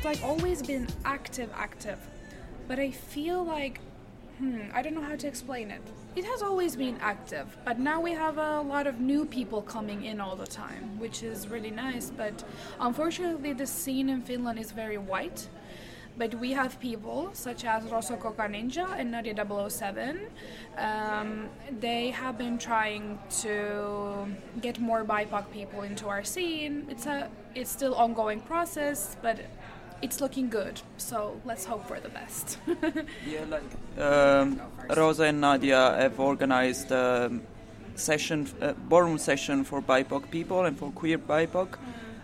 has like always been active, but I feel like I don't know how to explain it. It has always been active, but now we have a lot of new people coming in all the time, which is really nice. But unfortunately, the scene in Finland is very white. But we have people such as Rosso Coca Ninja and Nadia 007. They have been trying to get more BIPOC people into our scene. It's still ongoing process, but it's looking good. So let's hope for the best. Yeah, like Rosa and Nadia have organized a session, ballroom session for BIPOC people and for queer BIPOC.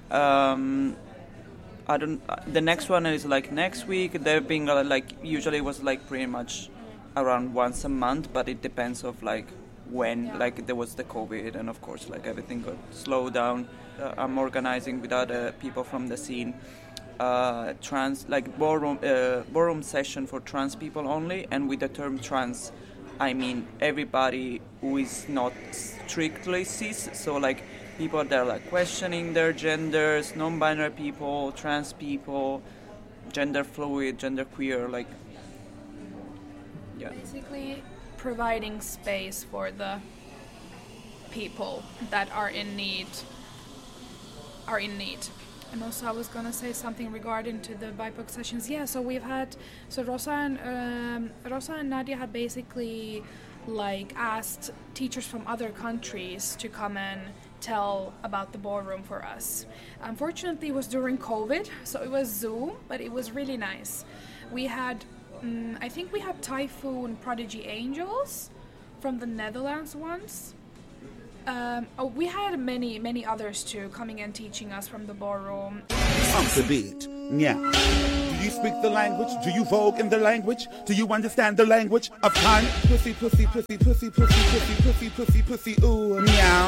The next one is like next week. They've been like usually it was like pretty much around once a month, but it depends of like when like there was the COVID and of course like everything got slowed down. I'm organizing with other people from the scene trans like ballroom session for trans people only, and with the term trans I mean everybody who is not strictly cis, so like people that are like questioning their genders, non-binary people, trans people, gender fluid, gender queer, like basically providing space for the people that are in need. And also I was gonna say something regarding to the BIPOC sessions. Yeah, so we've had Rosa and Nadia had basically like asked teachers from other countries to come and tell about the ballroom for us. Unfortunately, it was during COVID, so it was Zoom, but it was really nice. We had, I think we had Typhoon Prodigy Angels from the Netherlands once. We had many others too coming and teaching us from the ballroom. Off the beat, yeah. Do you speak the language? Do you vogue in the language? Do you understand the language of time? Pussy, pussy, pussy, pussy, pussy, pussy, pussy, pussy, pussy, ooh, meow.